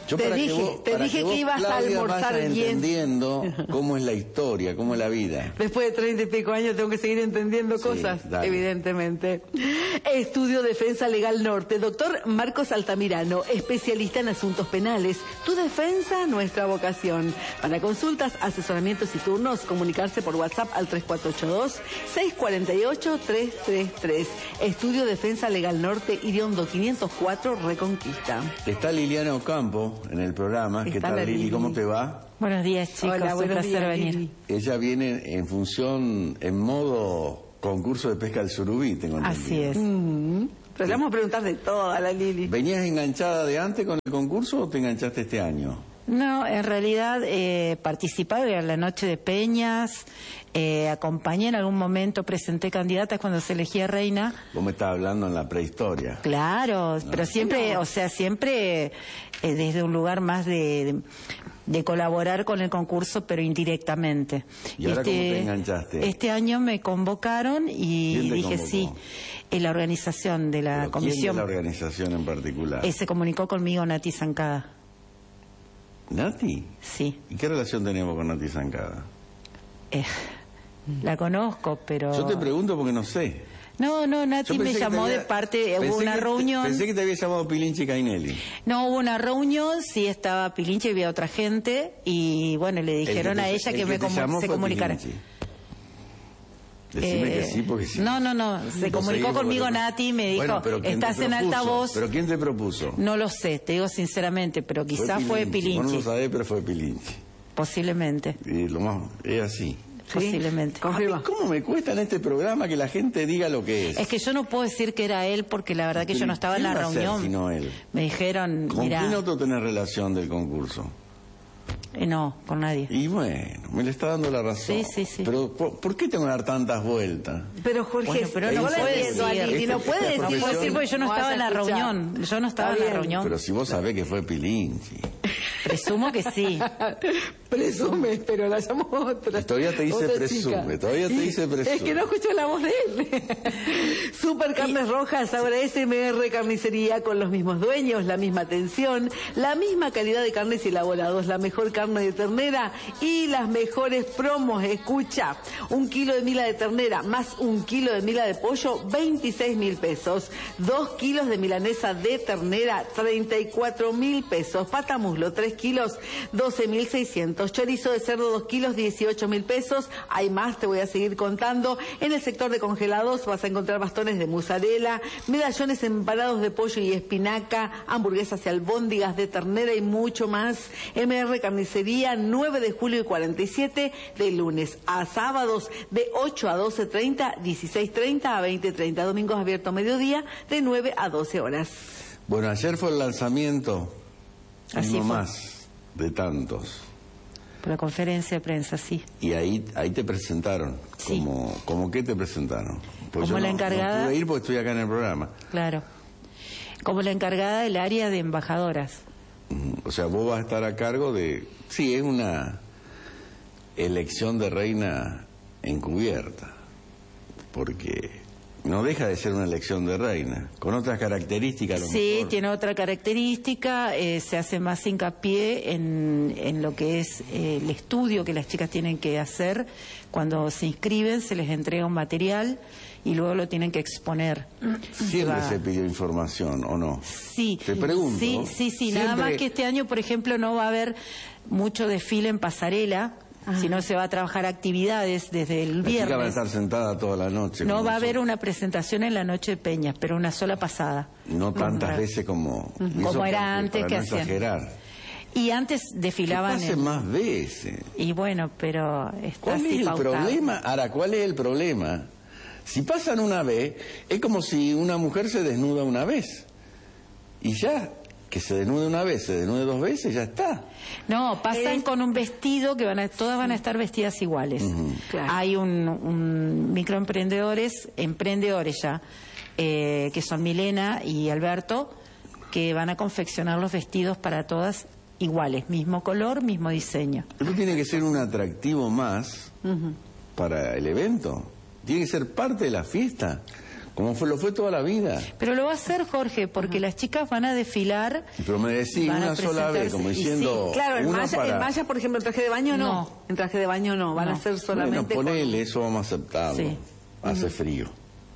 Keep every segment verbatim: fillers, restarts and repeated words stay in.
Yo te para dije, que vos, te para dije que, que, vos, ibas Claudia, a almorzar vayas bien. entendiendo cómo es la historia, cómo es la vida. Después de treinta y pico años tengo que seguir entendiendo Sí, cosas, dale. evidentemente. Estudio Defensa Legal Norte. Doctor Marcos Altamirano, especialista en asuntos penales. Tu defensa, nuestra vocación. Para consultas, asesoramientos y turnos, comunicarse por WhatsApp al tres cuatro ocho dos, seis cuatro ocho, tres tres tres. Estudio Defensa Legal Norte, Iriondo quinientos cuatro, Reconquista. Está Liliana Ocampo en el programa. ¿Qué Está tal, la Lili? Lili. ¿Cómo te va? Buenos días, chicos. Hola, un buenos placer días, venir. Lili. Ella viene en función, en modo concurso de pesca del surubí, tengo entendido. Así es. Mm, pero le vamos a preguntar de todo a la Lili. ¿Venías enganchada de antes con el concurso o te enganchaste este año? No, en realidad eh, participaba en la noche de Peñas, eh, acompañé en algún momento, presenté candidatas cuando se elegía reina. Vos me estás hablando en la prehistoria. Claro, No. pero siempre, No. o sea, siempre eh, desde un lugar más de, de, de colaborar con el concurso, pero indirectamente. ¿Y ahora cómo te enganchaste? Este año me convocaron y ¿Quién te dije convocó? sí. En la organización de la ¿Pero comisión. ¿Quién de la organización en particular? Eh, se comunicó conmigo Nati Zancada. ¿Nati? Sí. ¿Y qué relación tenemos con Nati Zancada? Eh, la conozco, pero... Yo te pregunto porque no sé. No, no, Yo Nati me pensé que llamó te había- de parte, pensé hubo una que te- reunión. Pensé que te había llamado Pilinchi Cainelli. No, hubo una reunión, sí estaba Pilinche y había otra gente, y bueno, le dijeron El que a te- ella el que, me te comu- llamó se fue comunicara. Pilinchi. Decime Eh, que sí, porque sí. No, no, no, se Lo comunicó seguimos, conmigo pero- Nati y me dijo, Bueno, pero ¿quién te estás en propuso? altavoz. ¿Pero quién te propuso? No lo sé, te digo sinceramente, pero quizás fue Vos no Pilinchi, lo sabés, pero fue Pilinchi. posiblemente, Y lo más, es así. posiblemente. A mí, ¿cómo me cuesta en este programa que la gente diga lo que es? Es que yo no puedo decir que era él porque la verdad que Pero yo no estaba en ¿quién la va a ser reunión. sino él? Me dijeron, ¿Con mira, quién otro tenés relación del concurso? eh, no, con nadie. Y bueno, me le está dando la razón. Sí, sí, sí. Pero ¿por, por qué tengo que dar tantas vueltas? Pero Jorge, Bueno, pero no yo le puede entiendo a decir. Lili, no Esta- puede esta decir. No puedo decir porque yo no vas estaba a en la escuchar. reunión. Yo no estaba Está en la bien. reunión. Pero si vos sabés que fue Pilinchi. Presumo que sí. Presume, pero la llamó otra. Y todavía te dice otra presume, chica. todavía te dice presume. Es que no escucho la voz de él. Super Carnes Rojas, ahora S M R Carnicería, con los mismos dueños, la misma atención, la misma calidad de carnes y elaborados, la mejor carne de ternera y las mejores promos. Escucha, un kilo de mila de ternera más un kilo de mila de pollo, veintiséis mil pesos. Dos kilos de milanesa de ternera, treinta y cuatro mil pesos. Pata muslo, tres kilos, doce mil seiscientos. Chorizo de cerdo, dos kilos, dieciocho mil pesos. Hay más, te voy a seguir contando. En el sector de congelados vas a encontrar bastones de mozzarella, medallones empanados de pollo y espinaca, hamburguesas y albóndigas de ternera y mucho más. M R Carnicería, nueve de julio y cuarenta y siete, de lunes a sábados, de ocho a doce treinta, dieciséis treinta a veinte treinta. Domingos abierto a mediodía, de nueve a doce horas. Bueno, ayer fue el lanzamiento, Así uno fue. más de tantos. Por la conferencia de prensa, sí. Y ahí ahí te presentaron. Sí. Como, ¿Cómo qué te presentaron? Pues Como yo la no- encargada- No pude ir porque estoy acá en el programa. Claro. Como la encargada del área de embajadoras. O sea, vos vas a estar a cargo de... Sí, es una elección de reina encubierta, porque no deja de ser una elección de reina, con otras características a lo Sí, mejor. tiene otra característica, eh, se hace más hincapié en, en lo que es eh, el estudio que las chicas tienen que hacer. Cuando se inscriben se les entrega un material y luego lo tienen que exponer. Siempre Va. se pidió información, ¿o no? Sí, Te pregunto. sí, sí, sí, Siempre- nada más que este año, por ejemplo, no va a haber mucho desfile en pasarela, sino se va a trabajar actividades desde el La chica va a viernes. estar sentada toda la noche. No como va a eso. haber una presentación en la noche de Peñas, pero una sola pasada. No tantas Claro. veces como... y Como eso era porque- antes para que no hacían. exagerar. Y antes Que desfilaban pase en... más veces. Y bueno, pero está ¿Cuál así es el pautado. problema? Ahora, ¿cuál es el problema? Si pasan una vez, es como si una mujer se desnuda una vez. Y ya, que se desnude una vez, se desnude dos veces, ya está. No, pasan Es- con un vestido que van a, todas van a estar vestidas iguales. Claro. Hay un, un microemprendedores, emprendedores ya, eh, que son Milena y Alberto, que van a confeccionar los vestidos para todas iguales, mismo color, mismo diseño. Esto tiene que ser un atractivo más para el evento. Tiene que ser parte de la fiesta. como fue, lo fue toda la vida. Pero lo va a hacer, Jorge, porque las chicas van a desfilar. Pero me decís van a una sola vez, como presentarse, y diciendo... Sí, claro, en una malla, para... en malla, por ejemplo, en traje de baño no. No. En traje de baño no, van No. a ser solamente... Bueno, ponele, con- eso vamos a aceptarlo. Sí. Hace frío.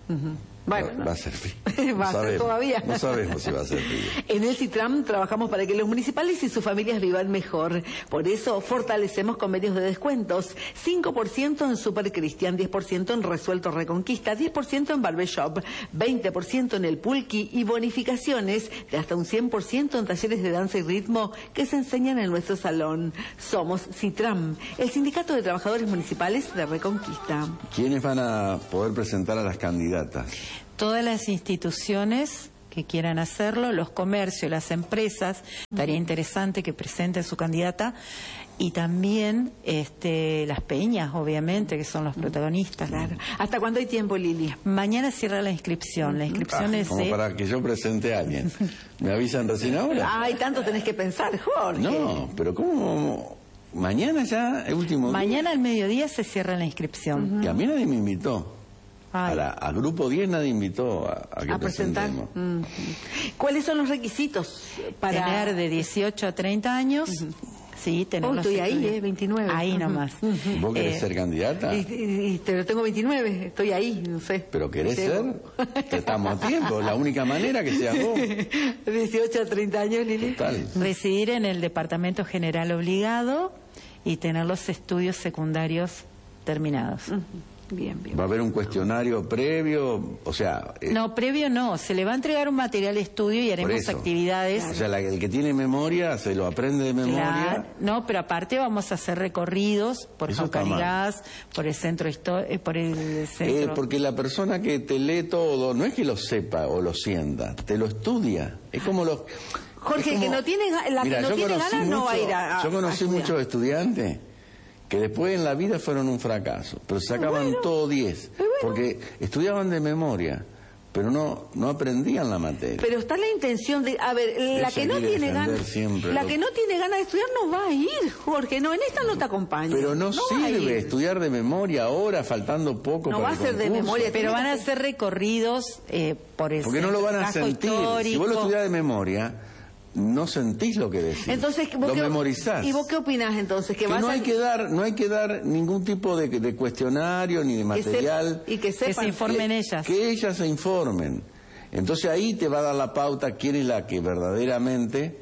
Bueno, va, no. va a ser frío. Va a ser sabemos, todavía. No sabemos si va a ser frío. En el CITRAM trabajamos para que los municipales y sus familias vivan mejor. Por eso fortalecemos convenios de descuentos. cinco por ciento en Super Cristian, diez por ciento en Resuelto Reconquista, diez por ciento en Barbershop, veinte por ciento en el Pulqui y bonificaciones de hasta un cien por ciento en talleres de danza y ritmo que se enseñan en nuestro salón. Somos CITRAM, el Sindicato de Trabajadores Municipales de Reconquista. ¿Quiénes van a poder presentar a las candidatas? Todas las instituciones que quieran hacerlo, los comercios, las empresas, estaría interesante que presenten su candidata, y también este, las peñas, obviamente, que son los protagonistas. Claro. ¿Hasta cuándo hay tiempo, Lili? Mañana cierra la inscripción. La inscripción Ah, es... como de- para que yo presente a alguien. ¿Me avisan recién ahora? Ay, tanto tenés que pensar, Jorge. No, pero ¿cómo? Mañana ya, el último día. Mañana al mediodía se cierra la inscripción. Y a mí nadie me invitó. Ay. A, la, a Grupo diez nadie invitó a, a que A presentar. presentemos. Mm. ¿Cuáles son los requisitos para Tener de dieciocho a treinta años. Sí, tener Oh, los estoy ahí, estudios. eh, veintinueve. Ahí Ujú. nomás. ¿Vos querés Eh, ser candidata? Y, y- y- pero tengo veintinueve, estoy ahí, no sé. ¿Pero querés Llego. ser? Estamos a tiempo, la única manera que seas vos. dieciocho a treinta años, Lili. Total. Residir en el departamento general obligado y tener los estudios secundarios terminados. Ujú. Bien, bien. Va a haber un cuestionario previo, o sea... eh, No, previo no. Se le va a entregar un material de estudio y por haremos eso. actividades. O sea, la- el que tiene memoria se lo aprende de memoria. Claro. No, pero aparte vamos a hacer recorridos por Eso está Jaucanigas, por el centro histo- eh, por el Eh, centro. porque la persona que te lee todo, no es que lo sepa o lo sienta, te lo estudia. Es como los... Jorge, es el que como- no tiene ga- la que Mira, no yo tiene conocí ganas no va a mucho- ir a- a- Yo a conocí estudiar. muchos estudiantes que después en la vida fueron un fracaso, pero sacaban Bueno, todo diez, bueno. porque estudiaban de memoria, pero no no aprendían la materia. Pero está la intención de, a ver, la Ella que no quiere tiene defender ganas, siempre la lo- que no tiene ganas de estudiar no va a ir, Jorge, no, en esta no te acompaño. Pero no, va a ir. sirve estudiar de memoria ahora, faltando poco No para va a el ser de concurso. memoria, Pero van a hacer recorridos eh, por el Porque no lo van a casco sentir. Si histórico. vos lo estudiás de memoria, no sentís lo que decís. Entonces, ¿vos lo qué- memorizás. ¿Y vos qué opinás entonces? Que, Que vas no a- hay que dar, no hay que dar ningún tipo de, de cuestionario ni de que se- material. y que Que sepan se informen que, ellas. que ellas se informen. Entonces ahí te va a dar la pauta quién es la que verdaderamente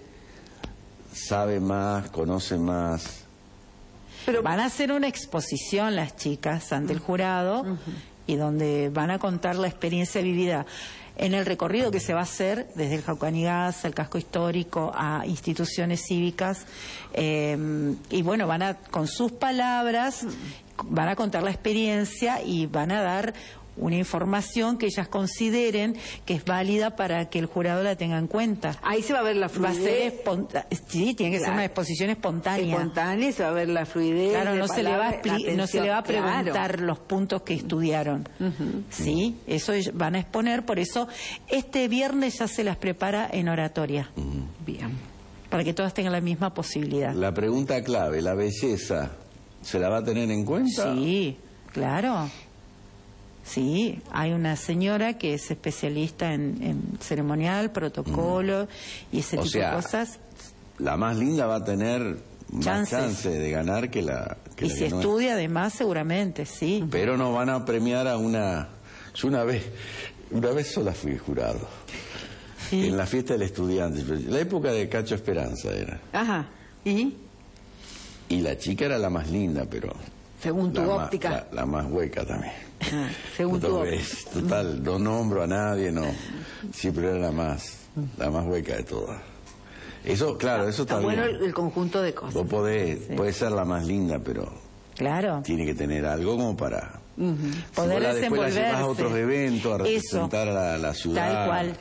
sabe más, conoce más. Pero Van a hacer una exposición las chicas ante el jurado y donde van a contar la experiencia vivida en el recorrido que se va a hacer desde el Jaucanigas al casco histórico a instituciones cívicas, eh, y bueno, van a con sus palabras van a contar la experiencia y van a dar una información que ellas consideren que es válida para que el jurado la tenga en cuenta. ahí se va a ver la Va a ser fluidez esponta- sí, tiene que ser Claro. una exposición espontánea. espontánea, se va a ver la fluidez. Claro, de no se, le va a palabras, la expli- no se le va a atención. preguntar Claro. los puntos que estudiaron. Sí, eso ellos van a exponer, por eso este viernes ya se las prepara en oratoria, Bien. para que todas tengan la misma posibilidad. La pregunta clave, la belleza, ¿se la va a tener en cuenta? Sí, claro. Sí, hay una señora que es especialista en, en ceremonial, protocolo y ese O tipo sea, de cosas. La más linda va a tener más Chances. chance de ganar que la que Y la si que no es. estudia además, seguramente, sí. Pero no van a premiar a una... Yo una vez, una vez sola fui jurado, Sí. en la fiesta del estudiante, la época de Cacho Esperanza era, Ajá. ¿Y? y la chica era la más linda, pero... Según tu la más- óptica. la, la más hueca también. Ah, según tu Total, óptica. es- total, no nombro a nadie, no. Siempre era la más, la más hueca de todas. Eso, claro, eso está, Está bueno bien. el, el conjunto de cosas. Vos podés, puede ser la más linda, pero Claro. tiene que tener algo como para... Si Poder vos la- después la llevas a desenvolverse. otros eventos, a Eso. representar a la, la ciudad. Tal cual.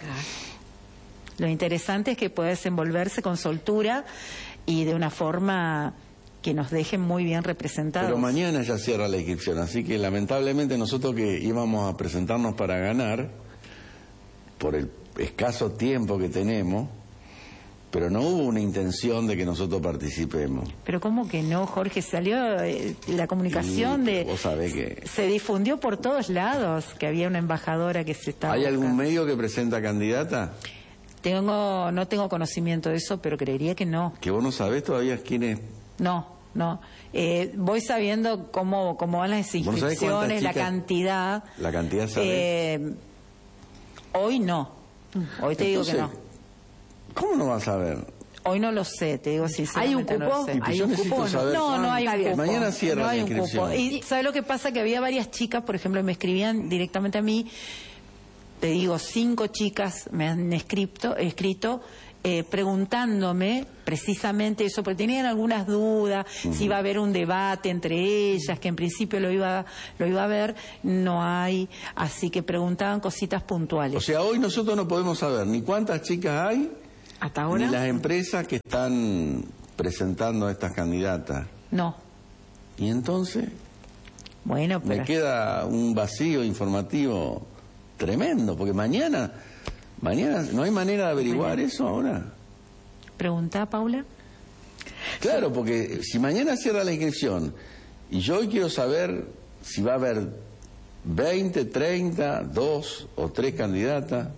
Lo interesante es que pueda desenvolverse con soltura y de una forma que nos deje muy bien representados. Pero mañana ya cierra la inscripción, así que lamentablemente nosotros que íbamos a presentarnos para ganar, por el escaso tiempo que tenemos, pero no hubo una intención de que nosotros participemos. Pero ¿cómo que no, Jorge? Salió eh, la comunicación Y de... vos sabés que... Se difundió por todos lados que había una embajadora que se estaba... ¿Hay algún buscando. medio que presenta candidata? Tengo, no tengo conocimiento de eso, pero creería que no. Que vos no sabés todavía quién es. No, no. Eh, voy sabiendo cómo, cómo van las ¿Vos no sabés cuántas inscripciones, la chicas- cantidad. La cantidad, ¿sabés? Eh, hoy no. Hoy te digo que no. Entonces, ¿cómo no vas a ver? Hoy no lo sé, te digo sinceramente. ¿Hay un no lo cupo? sé. Y pues ¿Hay yo un necesito cupo o no? saber No, no hay Está un bien. cupo. Mañana cierra no la hay un inscripción. cupo. Y ¿sabes lo que pasa? Que había varias chicas, por ejemplo, me escribían directamente a mí, te digo, cinco chicas me han escrito, escrito eh, preguntándome precisamente eso, porque tenían algunas dudas, uh-huh. si iba a haber un debate entre ellas, que en principio lo iba, lo iba a haber, no hay, así que preguntaban cositas puntuales. O sea, hoy nosotros no podemos saber ni cuántas chicas hay, ¿Hasta ahora? ni las empresas que están presentando a estas candidatas. No. Y entonces Bueno, pero... me queda un vacío informativo tremendo, porque mañana, mañana no hay manera de averiguar mañana. Eso ahora. ¿Pregunta, Paula? Claro, porque si mañana cierra la inscripción y yo hoy quiero saber si va a haber veinte, treinta, dos o tres candidatas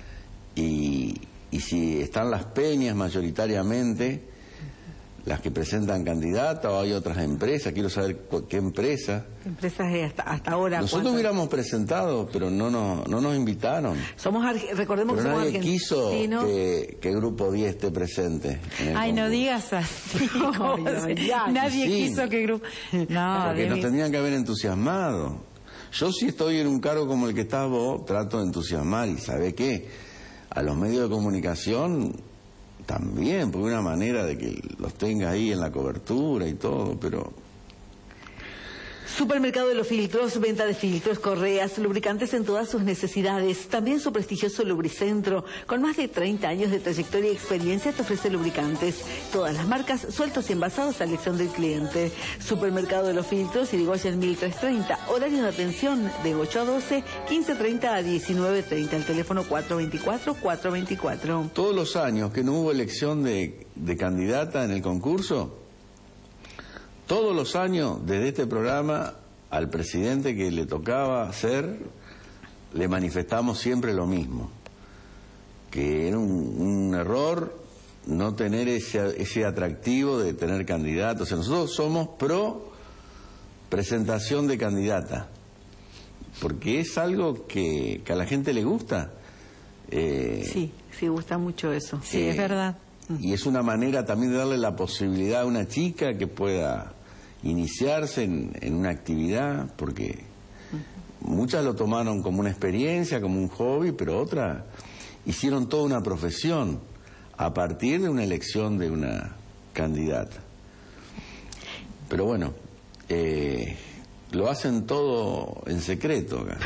y, y si están las peñas mayoritariamente las que presentan candidatas o hay otras empresas, quiero saber qué empresa. Empresas hasta, hasta ahora. Nosotros ¿cuántas? hubiéramos presentado, pero no nos, no nos invitaron. Somos arge- recordemos Pero que somos nadie quiso argentinos. que, que Grupo diez esté presente. en el Ay, no concurso. digas así. ¿cómo Ay, se- ay, Nadie sí. quiso que grupo... No, Porque de nos mi- tendrían que haber entusiasmado. Yo si estoy en un cargo como el que estás vos, trato de entusiasmar y ¿sabe qué? A los medios de comunicación también, porque una manera de que los tenga ahí en la cobertura y todo, pero... Supermercado de los Filtros, venta de filtros, correas, lubricantes en todas sus necesidades. También su prestigioso Lubricentro, con más de treinta años de trayectoria y experiencia, te ofrece lubricantes. Todas las marcas, sueltos y envasados a elección del cliente. Supermercado de los Filtros, Irigoyen mil trescientos treinta. Horario de atención de ocho a doce, quince treinta a diecinueve treinta. El teléfono cuatro veinticuatro, cuatro veinticuatro. Todos los años que no hubo elección de, de candidata en el concurso, todos los años, desde este programa, al presidente que le tocaba ser, le manifestamos siempre lo mismo, que era un, un error no tener ese, ese atractivo de tener candidatos. O sea, nosotros somos pro presentación de candidata, porque es algo que, que a la gente le gusta. Eh, Sí, sí, gusta mucho eso. Sí, eh, es verdad. Y es una manera también de darle la posibilidad a una chica que pueda iniciarse en, en una actividad, porque muchas lo tomaron como una experiencia, como un hobby, pero otras hicieron toda una profesión a partir de una elección de una candidata. Pero bueno, eh, lo hacen todo en secreto acá.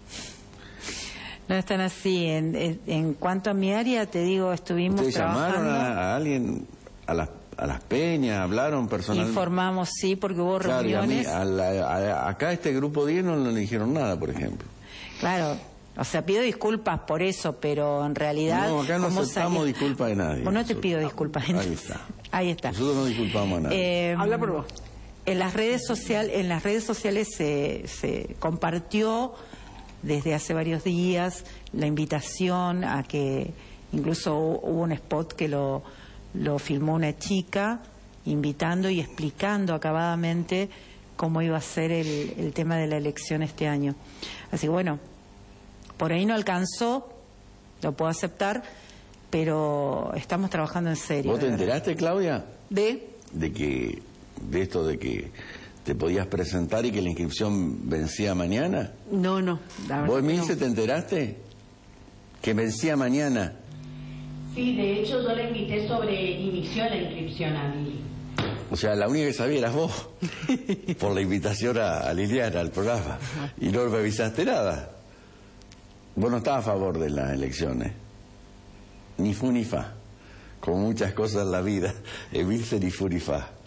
No están así. En, en, en cuanto a mi área, te digo, estuvimos ¿Ustedes llamaron trabajando... a, a alguien, a las, a las peñas, hablaron personalmente? Informamos, sí, porque hubo Claro, y a mí, reuniones. a la- a- acá este grupo diez no le dijeron nada, por ejemplo. Claro, o sea, pido disculpas por eso, pero en realidad... No, acá no ¿cómo aceptamos salió? disculpas de nadie. Bueno, no te Nosotros- pido disculpas. Ahí entonces. está. Ahí está. Nosotros no disculpamos a nadie. Eh, Habla por vos. En las redes sociales, en las redes sociales se, se compartió desde hace varios días la invitación a que incluso hubo un spot que lo, lo filmó una chica invitando y explicando acabadamente cómo iba a ser el, el tema de la elección este año. Así que bueno, por ahí no alcanzó, lo puedo aceptar, pero estamos trabajando en serio. ¿Vos te de verdad. enteraste, Claudia, De de que de esto de que te podías presentar y que la inscripción vencía mañana? no, no. la verdad ¿Vos, que Milce, no. te enteraste? Que vencía mañana. Sí, de hecho yo le invité sobre inició la inscripción a Mili. O sea, la única que sabía eras vos, por la invitación a, a Liliana al programa. Y no me avisaste nada. Vos no estabas a favor de las elecciones. Ni fu ni fa. Como muchas cosas en la vida. Emilce ni fu ni fa.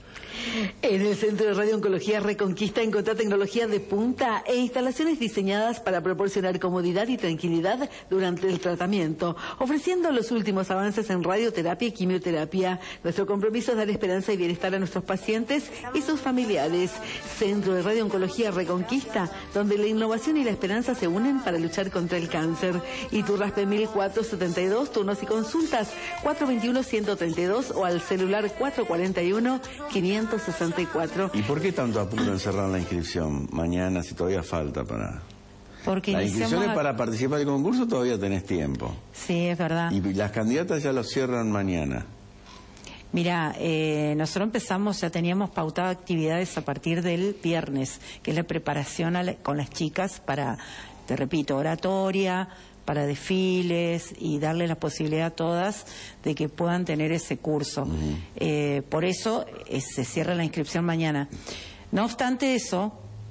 En el Centro de Radio-Oncología Reconquista encontrá tecnología de punta e instalaciones diseñadas para proporcionar comodidad y tranquilidad durante el tratamiento, ofreciendo los últimos avances en radioterapia y quimioterapia. Nuestro compromiso es dar esperanza y bienestar a nuestros pacientes y sus familiares. Centro de Radio-Oncología Reconquista, donde la innovación y la esperanza se unen para luchar contra el cáncer. Iturraspe mil cuatrocientos setenta y dos, turnos y consultas cuatro dos uno, uno tres dos o al celular cuatro cuatro uno, cinco seis cuatro. ¿Y por qué tanto apuro en cerrar la inscripción mañana si todavía falta para...? Porque la inscripción es a... para participar del concurso, todavía tenés tiempo. Sí, es verdad. Y las candidatas ya lo cierran mañana. Mira, eh, nosotros empezamos, ya teníamos pautadas actividades a partir del viernes, que es la preparación a la, con las chicas para, te repito, oratoria, para desfiles y darle la posibilidad a todas de que puedan tener ese curso. Uh-huh. eh, por eso eh, se cierra la inscripción mañana. No obstante eso,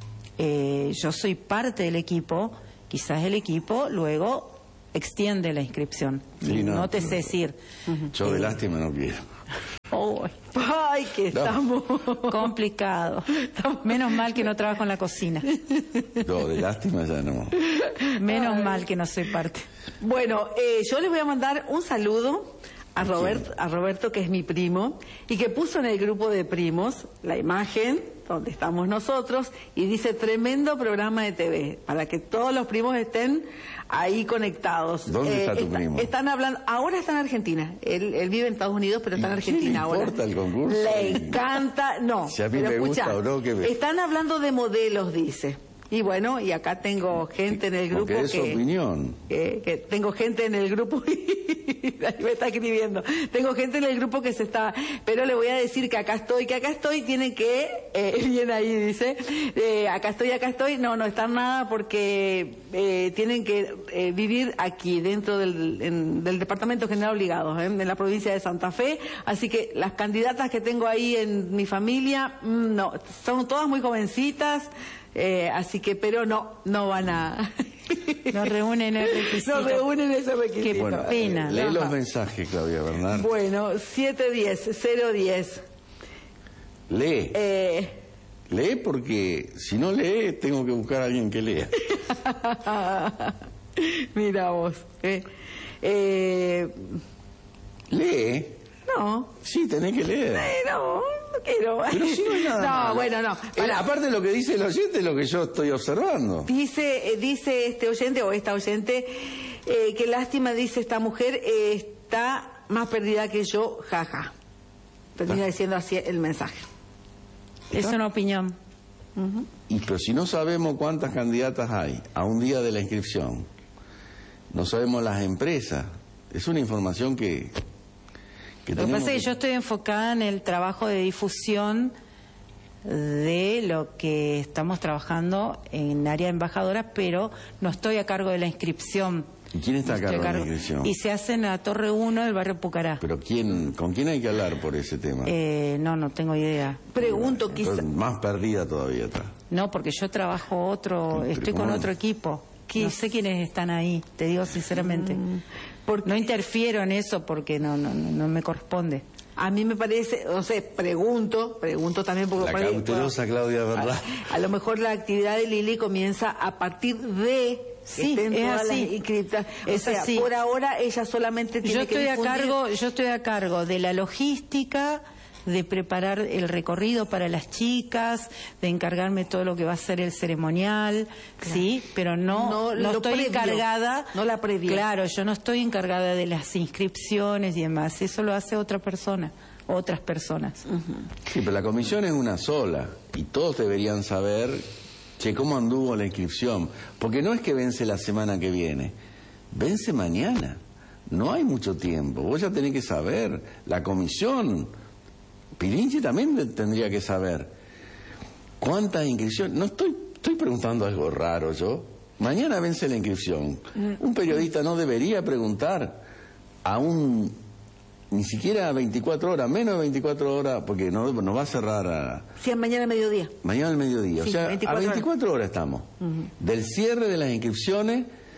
eh, yo soy parte del equipo, quizás el equipo luego extiende la inscripción. Sí, no, no te no, sé decir. Yo de eh, lástima no quiero. Oh, ay, que no. estamos complicado. Menos mal que no trabajo en la cocina. No, de lástima ya no. Menos ay. mal que no soy parte. Bueno, eh, yo les voy a mandar un saludo a Robert, a Roberto, que es mi primo, y que puso en el grupo de primos la imagen donde estamos nosotros y dice tremendo programa de T V, para que todos los primos estén ahí conectados. ¿Dónde está tu está, primo? Están hablando, ahora está en Argentina, él, él vive en Estados Unidos, pero está en Argentina ahora. ¿Le importa el concurso? Le encanta, no. Si a mí pero me escucha, gusta o no, que me... están hablando de modelos, dice. Y bueno, y acá tengo gente en el grupo Porque es que... su opinión. Que, que tengo gente en el grupo y ahí me está escribiendo. Tengo gente en el grupo que se está... Pero le voy a decir que acá estoy, que acá estoy, tienen que... Eh, viene ahí, dice. Eh, acá estoy, acá estoy. No, no están nada porque eh, tienen que eh, vivir aquí, dentro del, en, del Departamento General Obligados, ¿eh? En la provincia de Santa Fe. Así que las candidatas que tengo ahí en mi familia, mmm, no, son todas muy jovencitas. Eh, así que, pero no, no van a... No reúnen el requisito. No reúnen ese requisito. Qué Bueno, pena. lee Ajá. los mensajes, Claudia Bernal. Bueno, siete diez, cero diez. Lee. Eh, Lee porque si no lee, tengo que buscar a alguien que lea. mira vos. Eh, eh, Lee. no. Sí, tenés que leer. Eh, no, no quiero. Pero si no hay nada No, malo. bueno, no. Eh, Pará. aparte de lo que dice el oyente, es lo que yo estoy observando. Dice, eh, dice este oyente o esta oyente, eh, qué lástima, dice esta mujer, eh, está más perdida que yo, jaja. Termina diciendo así el mensaje. Es una opinión. Uh-huh. Y pero si no sabemos cuántas candidatas hay a un día de la inscripción, no sabemos las empresas, es una información que... que Lo que pasa es que que... yo estoy enfocada en el trabajo de difusión de lo que estamos trabajando en área de embajadoras, pero no estoy a cargo de la inscripción. ¿Y quién está a Estoy cargo de la inscripción? Y se hace en la Torre uno del barrio Pucará. Pero quién, ¿con quién hay que hablar por ese tema? Eh, no, no tengo idea. Pregunto, quizá... Entonces, más perdida todavía está. No, porque yo trabajo otro, Pero estoy ¿cómo con no? otro equipo. ¿Qué? No sé quiénes están ahí, te digo sinceramente. Porque No interfiero en eso porque no, no, no no me corresponde. a mí me parece, o sea, pregunto, pregunto también porque... La por ahí- cautelosa Claudia Verdad. A, a lo mejor la actividad de Lili comienza a partir de... Sí, que estén es todas así. las inscriptas. O Es sea, así. por ahora ella solamente tiene Yo que estoy a difundir- cargo, yo estoy a cargo de la logística, de preparar el recorrido para las chicas, de encargarme todo lo que va a ser el ceremonial, sí, pero no, No no, lo estoy previo, encargada, no la previa. Claro, yo no estoy encargada de las inscripciones y demás, eso lo hace otra persona, otras personas. Sí, pero la comisión es una sola y todos deberían saber, che, cómo anduvo la inscripción. Porque no es que vence la semana que viene, vence mañana. No hay mucho tiempo, vos ya tenés que saber. La comisión, Pirinchi también tendría que saber cuántas inscripciones. No estoy, estoy preguntando algo raro yo. Mañana vence la inscripción. Un periodista no debería preguntar a un... ni siquiera a veinticuatro horas, menos de veinticuatro horas, porque no, nos va a cerrar a, Sí, mañana a mediodía. mañana al mediodía. Sí, o sea, veinticuatro a veinticuatro horas estamos. Del cierre de las inscripciones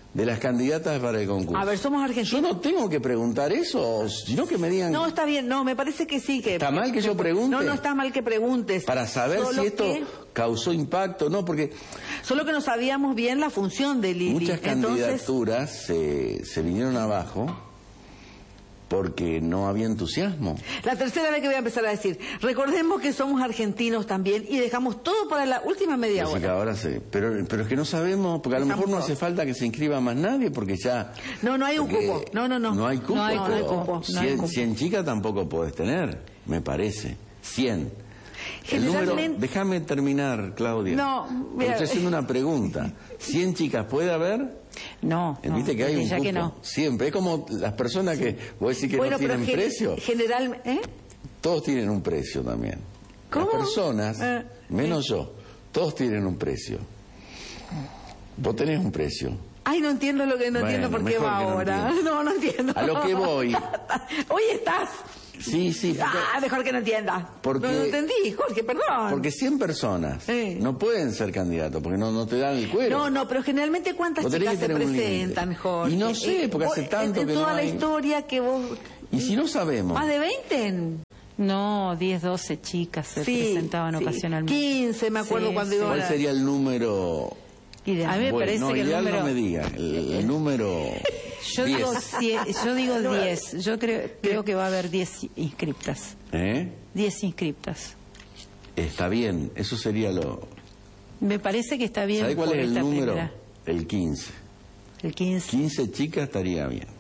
de las candidatas para el concurso. A ver, somos argentinos. Yo no tengo que preguntar eso, sino que me digan... No, está bien, no, me parece que sí. que ¿Está mal que yo pregunte? No, no está mal que preguntes. Para saber Solo si esto que... causó impacto, no, porque... Solo que no sabíamos bien la función de Lili. Muchas Entonces... candidaturas se, se vinieron abajo porque no había entusiasmo. La tercera vez que voy a empezar a decir, recordemos que somos argentinos también y dejamos todo para la última media Así que hora. ahora sí, pero, pero es que no sabemos, porque a lo Dejamos mejor no todo. hace falta que se inscriba más nadie, porque ya... No, no hay un porque cupo. No, no, no. No hay cupo. No hay No hay pero cupo, no hay cien, cupo. cien chicas tampoco podés tener, me parece. cien. El número, Generalmente... déjame terminar, Claudia. No, Porque mira. estoy haciendo una pregunta. ¿cien chicas puede haber? No, no, Viste que hay un ya cupo. que no. Siempre. Es como las personas que vos decís que Bueno, no pero tienen gen- precio. general... ¿eh? Todos tienen un precio también. ¿Cómo? Las personas, Eh, menos yo, todos tienen un precio. Vos tenés un precio. Ay, no entiendo lo que no Bueno, entiendo por qué mejor va que no ahora. entiendas. No, no entiendo. A lo que voy. Hoy estás... Sí, sí. porque- Ah, mejor que no entienda. Porque- No, no entendí, Jorge, perdón. Porque cien personas Sí. no pueden ser candidatos, porque no, no te dan el cuero. No, no, pero generalmente ¿cuántas Vos tenés chicas que se tener un presentan, límite. Jorge? Y no sé, porque vos- hace tanto en, que en no toda la hay. historia que vos... Y si no sabemos. ¿Más de veinte? No, diez, doce chicas se Sí, presentaban sí. cocialmente. quince, me acuerdo Sí, cuando sí. iba ¿Cuál a... sería el número? A mí me Bueno, parece no, que el ideal número... no me diga. El, el número. Yo diez. digo, cie- yo digo diez. Yo creo, creo que va a haber diez inscriptas. ¿Eh? diez inscriptas. Está bien, eso sería lo. Me parece que está bien. ¿Sabe cuál por es el esta número? primera. El quince. El quince. quince chicas estaría bien.